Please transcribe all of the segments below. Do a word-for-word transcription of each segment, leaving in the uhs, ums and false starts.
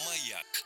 Маяк.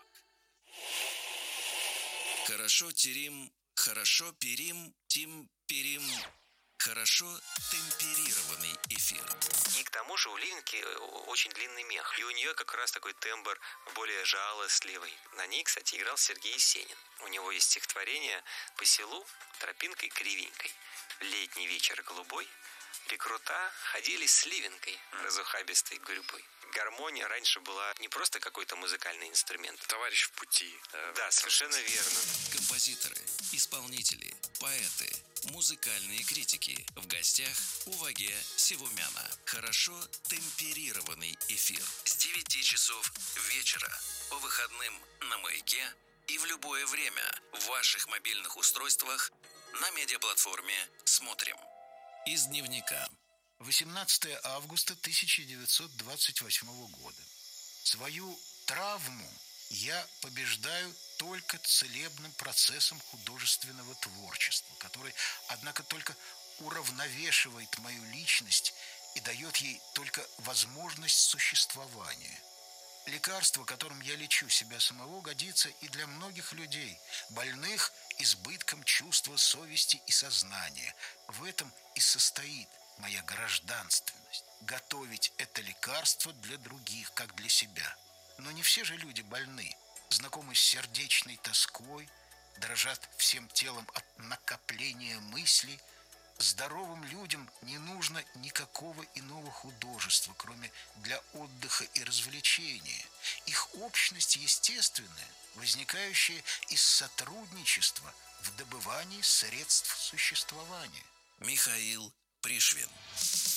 Хорошо терим, хорошо перим, тим перим. Хорошо темперированный эфир. И к тому же у Ливенки очень длинный мех. И у нее как раз такой тембр более жалостливый. На ней, кстати, играл Сергей Есенин. У него есть стихотворение «По селу тропинкой кривенькой. Летний вечер голубой. Рекрута ходили с Ливенкой, разухабистой гурьбой». Гармония раньше была не просто какой-то музыкальный инструмент. Товарищ в пути. Да, да, совершенно верно. Композиторы, исполнители, поэты, музыкальные критики. В гостях у Ваге Севумяна. Хорошо темперированный эфир. С девяти часов вечера. По выходным на Маяке и в любое время в ваших мобильных устройствах на медиаплатформе «Смотрим». Из дневника. восемнадцатое августа тысяча девятьсот двадцать восьмого года. Свою травму я побеждаю только целебным процессом художественного творчества, который, однако, только уравновешивает мою личность и дает ей только возможность существования. Лекарство, которым я лечу себя самого, годится и для многих людей, больных избытком чувства совести и сознания. В этом и состоит моя гражданственность – готовить это лекарство для других, как для себя. Но не все же люди больны, знакомы с сердечной тоской, дрожат всем телом от накопления мыслей. Здоровым людям не нужно никакого иного художества, кроме для отдыха и развлечения. Их общность естественная, возникающая из сотрудничества в добывании средств существования. Михаил Пришвин.